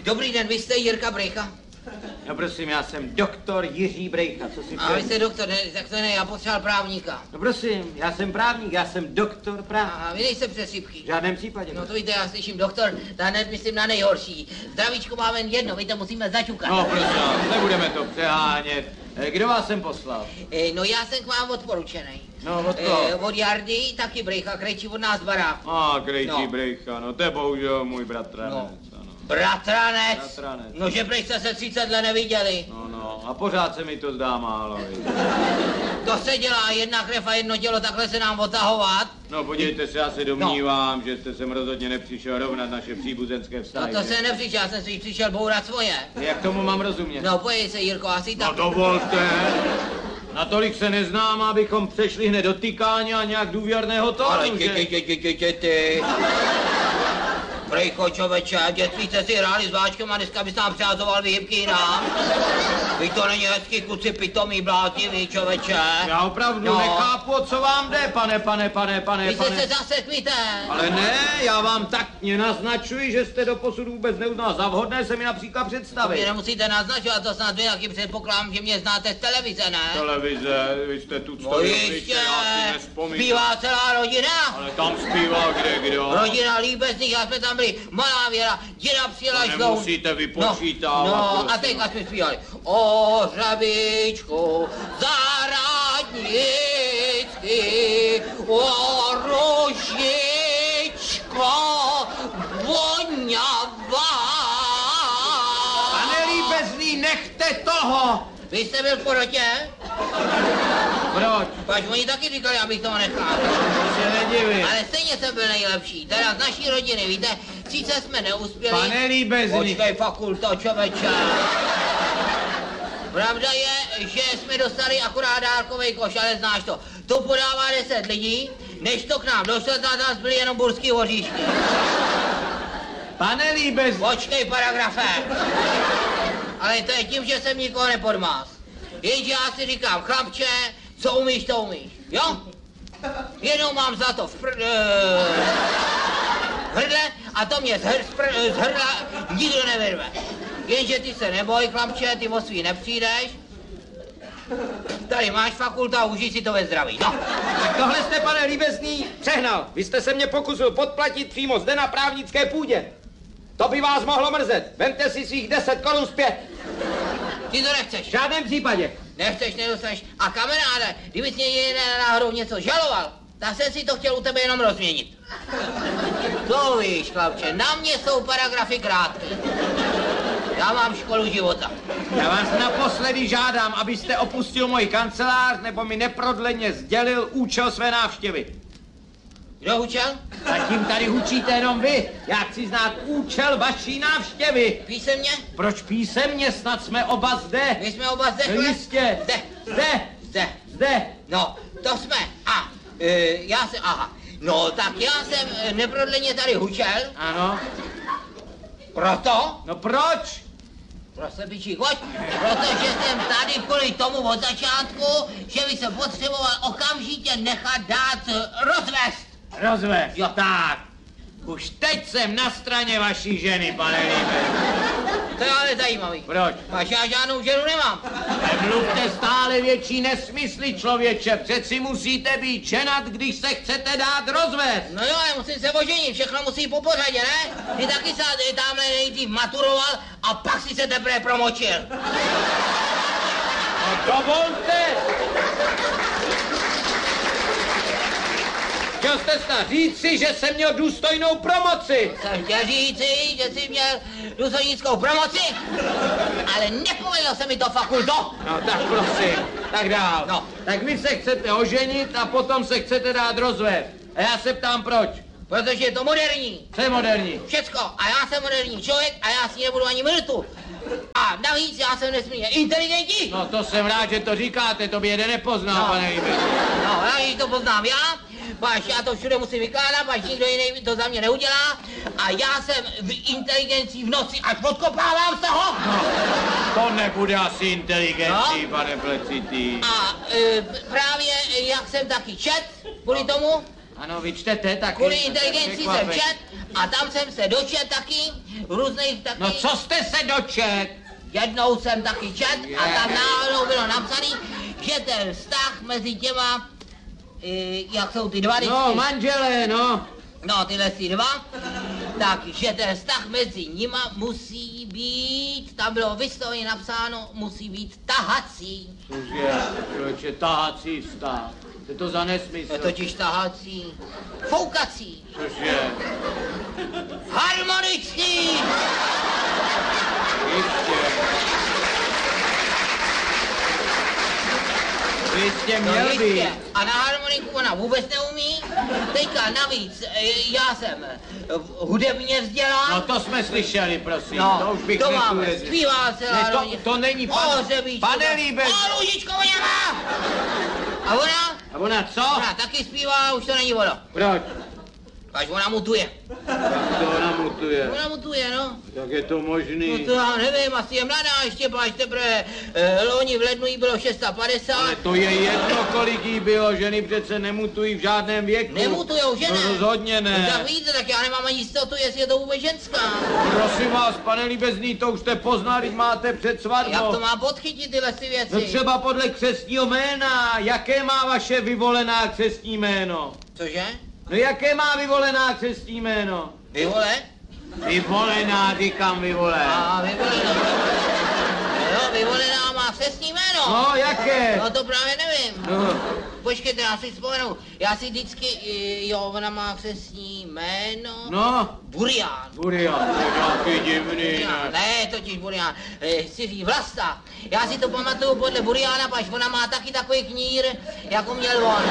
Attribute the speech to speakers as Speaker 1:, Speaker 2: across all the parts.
Speaker 1: Dobrý den, vy jste Jirka Brejcha?
Speaker 2: No prosím, já jsem doktor Jiří Brejcha, co si
Speaker 1: A vy jste doktor, ne, tak to ne, já potřeboval právníka.
Speaker 2: No prosím, já jsem právník, já jsem doktor práv.
Speaker 1: A vy nejste přesýpky.
Speaker 2: V žádném případě.
Speaker 1: No to víte, já slyším doktor, ta hned myslím na nejhorší. Zdravíčko máme jen jedno, my to musíme zaťukat.
Speaker 2: No prosím, nebudeme to přehánět. Kdo vás sem poslal?
Speaker 1: No já jsem k vám odporučený.
Speaker 2: No od koho?
Speaker 1: Od Jardy, taky Brejcha, krejčí od nás baráku.
Speaker 2: Krejčí Brejcha, no to je bohužel můj bratranec.
Speaker 1: No. Bratranec?
Speaker 2: Bratranec.
Speaker 1: No že prý jste se 30 let neviděli.
Speaker 2: No, a pořád se mi to zdá málo.
Speaker 1: To se dělá, jedna krev a jedno tělo, takhle se nám otahovat.
Speaker 2: No podívejte se, já se domnívám, že jste sem rozhodně nepřišel rovnat naše příbuzenské vztahy.
Speaker 1: No to se nepřišel, já jsem si přišel bourat svoje.
Speaker 2: Jak tomu mám rozumět?
Speaker 1: No pojď se, Jirko, asi tak.
Speaker 2: No dovolte. Natolik se neznám, abychom přešli hned do tykání a nějak důvěrného tónu,
Speaker 1: ale
Speaker 2: že?
Speaker 1: ty. Brejcho, čověče, v dětství jste si hráli s váčkem a dneska bys nám přihazoval výhybky nám. Vy to není hezký, kuci pitomý, blátivý, čověče.
Speaker 2: Já opravdu nechápu, o co vám jde, pane.
Speaker 1: Vy jste se zasekvíte.
Speaker 2: Ale ne, já vám taktně naznačuji, že jste doposud vůbec neuznal za vhodné se mi například představit.
Speaker 1: Vy nemusíte naznačovat, to snad vy taky předpokládám, že mě znáte z televize, ne?
Speaker 2: Televize, vy jste tu
Speaker 1: No jistě, zpívá celá rodina.
Speaker 2: Ale tam zpívá kdo?
Speaker 1: Rodina Líbezných, já jsme tam byli, malá Věra, děda přijela
Speaker 2: to nemusíte vypočítávat.
Speaker 1: No, a teďka jsme zpívali. O hřebíčku zahradnický, o rožičko voňavá.
Speaker 2: Pane Líbezný, nechte toho!
Speaker 1: Vy jste byl v porotě?
Speaker 2: Proč?
Speaker 1: Pač oni taky říkali, abych toho nechal.
Speaker 2: Se nedivím.
Speaker 1: Ale stejně jsem byl nejlepší, teda z naší rodiny, víte, sice jsme neuspěli.
Speaker 2: Pane Líbezný.
Speaker 1: Počkej, fakulto, čověče. Pravda je, že jsme dostali akorát dárkovej koš, ale znáš to. To podává 10 lidí, než to k nám došlo, nás byly jenom burský hoříšky.
Speaker 2: Pane Líbezný.
Speaker 1: Počkej, paragrafe. Ale to je tím, že jsem nikoho nepodmás. Jenže já si říkám, chlapče, co umíš, to umíš, jo? Jenom mám za to v hrdle a to mě z hrdla nikdo nevyrve. Jenže ty se neboj, chlapče, ty o svý nepřijdeš. Tady máš fakulta, užij si to ve zdraví, no.
Speaker 2: Tak tohle jste, pane Líbezný, přehnal. Vy jste se mě pokusil podplatit přímo zde na právnické půdě. To by vás mohlo mrzet. Vemte si svých 10 korun zpět.
Speaker 1: Ty to nechceš.
Speaker 2: V žádném případě.
Speaker 1: Nechceš, nedostaneš. A kamaráde, kdybys mě náhodou něco žaloval, tak jsem si to chtěl u tebe jenom rozměnit. To víš, chlapče, na mě jsou paragrafy krátké. Já mám školu života.
Speaker 2: Já vás naposledy žádám, abyste opustil můj kancelář, nebo mi neprodleně sdělil účel své návštěvy.
Speaker 1: Kdo hučel?
Speaker 2: Zatím tady hučíte jenom vy. Já chci znát účel vaší návštěvy.
Speaker 1: Písemně?
Speaker 2: Proč písemně? Snad jsme oba zde.
Speaker 1: My jsme oba zde.
Speaker 2: No jistě. Zde.
Speaker 1: No, to jsme. No, tak já jsem neprodleně tady hučel.
Speaker 2: Ano.
Speaker 1: Proto?
Speaker 2: No proč?
Speaker 1: Prostě pičík, pojď. Protože jsem tady kvůli tomu od začátku, že by se potřeboval okamžitě nechat dát rozvést.
Speaker 2: Rozvést?
Speaker 1: Jo.
Speaker 2: Tak. Už teď jsem na straně vaší ženy, pane Líbezný.
Speaker 1: To je ale zajímavý.
Speaker 2: Proč?
Speaker 1: Až já žádnou ženu nemám.
Speaker 2: Nemluvte stále větší nesmysly, člověče. Přeci musíte být ženat, když se chcete dát rozvést.
Speaker 1: No jo, ale musím se oženit, všechno musí po pořadě, ne? Ty taky se tamhle nejdřív maturoval a pak si se teprve promočil.
Speaker 2: No dovolte! Chtěl jste snad říci, že jsem měl důstojnou promoci.
Speaker 1: Jsem chtěl říci, že jsi měl důstojnickou promoci, ale nepovedlo se mi to, fakulto.
Speaker 2: No tak prosím, tak dál.
Speaker 1: No.
Speaker 2: Tak vy se chcete oženit a potom se chcete dát rozvést. A já se ptám proč.
Speaker 1: Protože je to moderní.
Speaker 2: Co je moderní?
Speaker 1: Všecko. A já jsem moderní člověk a já s ní nebudu ani minutu. A navíc já jsem nesmírně inteligentní.
Speaker 2: No to jsem rád, že to říkáte, to by jeden nepoznal, pane Líbezný.
Speaker 1: No, já to poznám já, až já to všude musím vykládat, až nikdo jiný to za mě neudělá. A já jsem v inteligencí v noci až odkopávám z toho.
Speaker 2: No, to nebude asi inteligencí, pane Plecitý.
Speaker 1: A právě jak jsem taky čet kvůli tomu,
Speaker 2: Ano, vy čtete taky.
Speaker 1: Kvůli inteligenci jsem čet a tam jsem se dočet taky, různých taky.
Speaker 2: No co jste se dočet?
Speaker 1: Jednou jsem taky čet a tam náhodou bylo napsaný, že ten vztah mezi těma, jak jsou ty dva vždycky.
Speaker 2: No, manželé, no.
Speaker 1: No, tyhle si dva, takže ten vztah mezi nima musí být, tam bylo vysloveně napsáno, musí být tahací.
Speaker 2: Cože, člověče, tahací vztah. Je to za nesmysl.
Speaker 1: Je totiž tahací, foukací.
Speaker 2: Cože?
Speaker 1: Harmonický!
Speaker 2: Jistě měl být.
Speaker 1: A na harmoniku ona vůbec neumí. Teďka navíc, já jsem hudebně vzdělán.
Speaker 2: No to jsme slyšeli, prosím.
Speaker 1: No,
Speaker 2: to už bych
Speaker 1: to máme,
Speaker 2: neuvěřil.
Speaker 1: zpívá celá
Speaker 2: Ne,
Speaker 1: rodina.
Speaker 2: to není pane Líbek.
Speaker 1: O, Lužičko, ona má! A ona?
Speaker 2: A ona co?
Speaker 1: Ona taky zpívá, už to není ono.
Speaker 2: Proč?
Speaker 1: Až ona mutuje.
Speaker 2: To ona mutuje.
Speaker 1: Ona mutuje, no.
Speaker 2: Jak je to možný?
Speaker 1: No to já nevím, asi je mladá ještě, až teprve loni v lednu jí bylo 650.
Speaker 2: Ale to je jedno, kolik jí bylo, ženy přece nemutují v žádném věku.
Speaker 1: Nemutujou, že ne?
Speaker 2: No rozhodně ne.
Speaker 1: No, tak víte, tak já nemám ani jistotu, jestli je to vůbec ženská.
Speaker 2: Prosím vás, pane Líbezný, to už jste poznali, máte před svatbou.
Speaker 1: Jak to má podchytit tyhle si věci?
Speaker 2: No třeba podle křestního jména. Jaké má vaše vyvolená křestní jméno?
Speaker 1: Cože?
Speaker 2: No jaké má vyvolená křestní jméno?
Speaker 1: Vyvole?
Speaker 2: Vyvolená, říkám vyvolená.
Speaker 1: A vyvolená. Jo, vyvolená má křestní jméno.
Speaker 2: No, jaké?
Speaker 1: No to právě nevím.
Speaker 2: No.
Speaker 1: Počkejte, já si vzpomenu. Já si vždycky, jo, ona má křestní jméno.
Speaker 2: No.
Speaker 1: Burián.
Speaker 2: Burián, to je nějaký divný, ne?
Speaker 1: Ne, totiž Burián. Cizí Vlasta. Já si to pamatuju podle Buriána, pač ona má taky takový knír, jako měl on.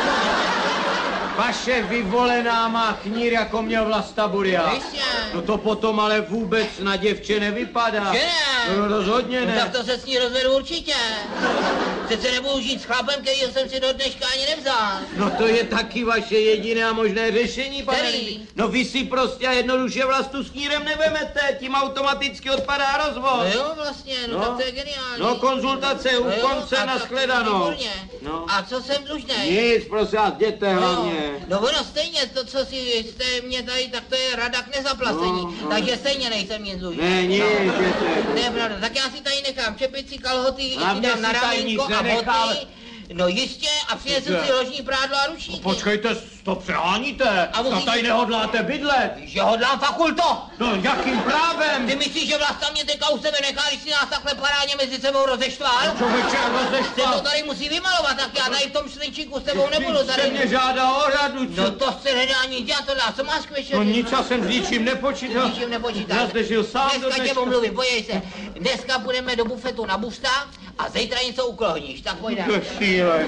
Speaker 2: Vaše vyvolená má knír, jako měl Vlasta Burián.
Speaker 1: Jistě.
Speaker 2: No to potom ale vůbec na děvče nevypadá.
Speaker 1: Že ne?
Speaker 2: No rozhodně ne.
Speaker 1: No tak to se s ní rozvedu určitě. Přece nebudu žít s chlapem, kterýho jsem si do dneška ani nevzal.
Speaker 2: No to je taky vaše jediné a možné řešení, pane
Speaker 1: Který?
Speaker 2: Líbí. No vy si prostě a jednoduše Vlastu s knírem nevemete, tím automaticky odpadá rozvod.
Speaker 1: No jo, vlastně, no tak to je geniální.
Speaker 2: No konzultace u
Speaker 1: No jo,
Speaker 2: konce
Speaker 1: a
Speaker 2: na
Speaker 1: tak
Speaker 2: shledanou.
Speaker 1: výborně.
Speaker 2: No.
Speaker 1: A co jsem dlužnej?
Speaker 2: Nic, prosím vás, jděte hlavně.
Speaker 1: No ono stejně, to, co si jste mě tady, tak to je rada k nezaplacení.
Speaker 2: No.
Speaker 1: Takže stejně nejsem nic dlužný.
Speaker 2: Ne, nic, jděte.
Speaker 1: To je pravda, tak já si tady nechám čepici, kalhoty, i
Speaker 2: A
Speaker 1: si
Speaker 2: mě
Speaker 1: dám na
Speaker 2: si tady nic
Speaker 1: ramínko a
Speaker 2: nenechal.
Speaker 1: boty. No jistě, a přinesu si ložní prádlo a ručníky.
Speaker 2: Počkejte, to přeháníte.
Speaker 1: A musíte-
Speaker 2: tady nehodláte bydlet.
Speaker 1: Že hodlám fakulto.
Speaker 2: No jakým právem?
Speaker 1: Ty myslíš, že Vlasta mě teďka u sebe nechá, když si nás takhle parádně mezi sebou rozeštval?
Speaker 2: Člověče,
Speaker 1: Se to
Speaker 2: rozeštval.
Speaker 1: tady musí vymalovat, tak já tady v tom šlinčíku s tebou nebudu
Speaker 2: Jste
Speaker 1: tady.
Speaker 2: mě žádá o radu, co?
Speaker 1: No to se nedá nic dělat, to dá, co máš k večeři?
Speaker 2: No nic, já jsem s ničím nepočítal.
Speaker 1: Ničím nepočítáš.
Speaker 2: Já zde žil sám do
Speaker 1: Dneska tě
Speaker 2: dneška.
Speaker 1: omluvím, podívej se. Dneska půjdeme do bufetu na busta a zítra něco uklohníš, tak pojďme.
Speaker 2: To je šílený.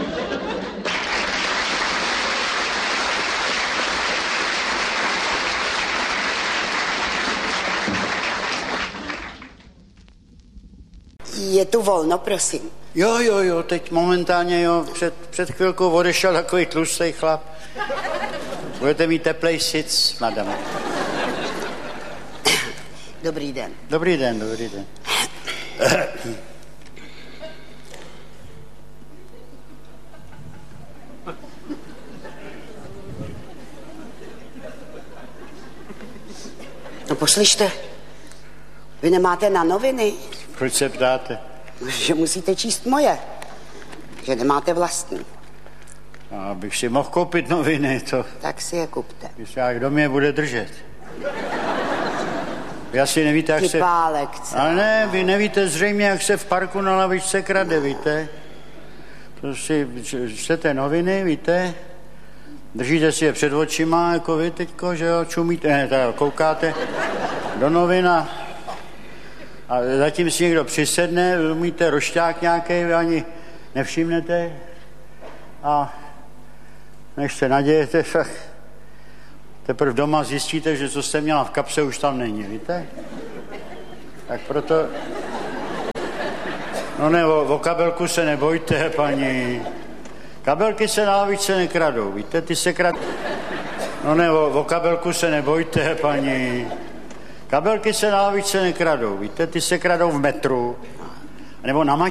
Speaker 3: Je tu volno, prosím.
Speaker 4: Jo, teď momentálně, jo, před chvilkou odešel takový tlustý chlap. Budete mít teplej sic, madame.
Speaker 3: Dobrý den.
Speaker 4: Dobrý den.
Speaker 3: No poslyšte, vy nemáte na noviny,
Speaker 4: Proč se ptáte?
Speaker 3: že musíte číst moje, že nemáte vlastní.
Speaker 4: Abych si mohl koupit noviny, to...
Speaker 3: Tak si je kupte.
Speaker 4: Kdo mě bude držet? Vy asi nevíte, jak se...
Speaker 3: Typálek,
Speaker 4: Ale ne, vy nevíte zřejmě, jak se v parku na lavičce krade, víte? To si čtete noviny, víte? Držíte si je před očima, jako vy teďko, že jo, čumíte, ne, tak koukáte do novin a zatím si někdo přisedne, umíte rošťák nějaký, vy ani nevšimnete a než se nadějete, tak teprve doma zjistíte, že co jste měla v kapse, už tam není, víte? Tak proto... No ne, o kabelku se nebojte, paní. Kabelky se na lavičce nekradou, víte, ty se kradou. No ne, o kabelku se nebojte, paní. Kabelky se na lavičce nekradou, víte, ty se kradou v metru. Nebo na